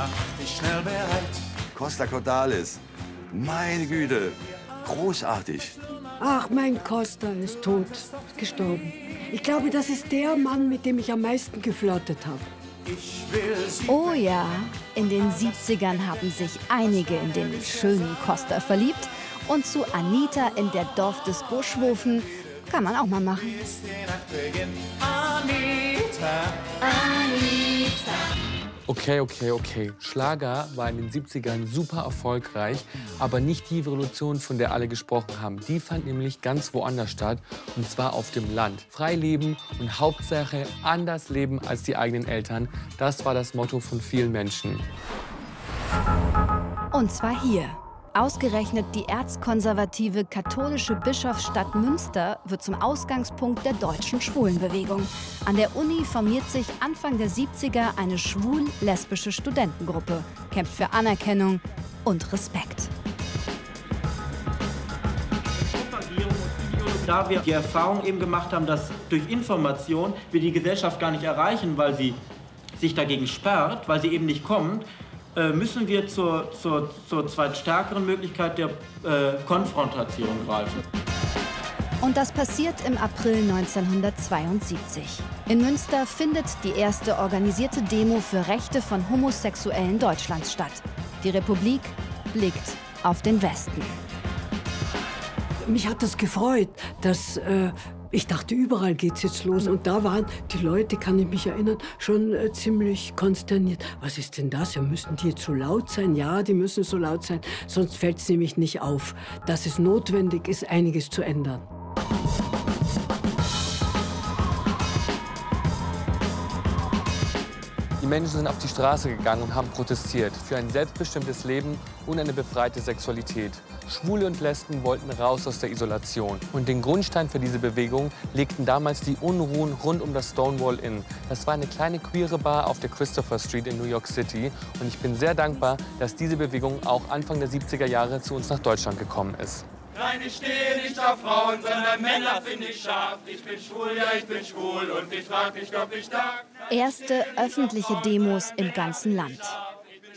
mach dich schnell bereit. Costa Cordalis, meine Güte, großartig. Ach, mein Costa ist tot, ist gestorben. Ich glaube, das ist der Mann, mit dem ich am meisten geflirtet habe. Oh ja, in den 70ern haben sich einige in den schönen Costa verliebt. Und zu Anita in der Dorfdisco schwufen kann man auch mal machen. Okay. Schlager war in den 70ern super erfolgreich, aber nicht die Revolution, von der alle gesprochen haben. Die fand nämlich ganz woanders statt, und zwar auf dem Land. Frei leben und Hauptsache anders leben als die eigenen Eltern. Das war das Motto von vielen Menschen. Und zwar hier. Ausgerechnet die erzkonservative katholische Bischofsstadt Münster wird zum Ausgangspunkt der deutschen Schwulenbewegung. An der Uni formiert sich Anfang der 70er eine schwul-lesbische Studentengruppe, kämpft für Anerkennung und Respekt. Da wir die Erfahrung eben gemacht haben, dass durch Information wir die Gesellschaft gar nicht erreichen, weil sie sich dagegen sperrt, weil sie eben nicht kommt, müssen wir zur zweitstärkeren Möglichkeit der Konfrontation greifen. Und das passiert im April 1972. In Münster findet die erste organisierte Demo für Rechte von Homosexuellen Deutschlands statt. Die Republik blickt auf den Westen. Mich hat das gefreut, dass ich dachte, überall geht's jetzt los. Und da waren die Leute, kann ich mich erinnern, schon ziemlich konsterniert. Was ist denn das? Ja, müssen die jetzt so laut sein? Ja, die müssen so laut sein, sonst fällt es nämlich nicht auf, dass es notwendig ist, einiges zu ändern. Die Menschen sind auf die Straße gegangen und haben protestiert für ein selbstbestimmtes Leben und eine befreite Sexualität. Schwule und Lesben wollten raus aus der Isolation. Und den Grundstein für diese Bewegung legten damals die Unruhen rund um das Stonewall Inn. Das war eine kleine queere Bar auf der Christopher Street in New York City. Und ich bin sehr dankbar, dass diese Bewegung auch Anfang der 70er Jahre zu uns nach Deutschland gekommen ist. Nein, ich stehe nicht auf Frauen, sondern Männer finde ich scharf. Ich bin schwul, ja, ich bin schwul und ich frag mich, ob ich darf. Erste öffentliche Demos im ganzen Land.